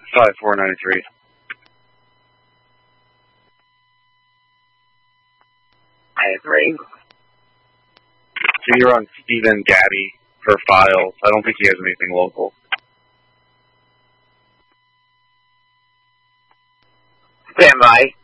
5493. I agree. So you're on Stephen Gaddy for files. I don't think he has anything local. Stand by.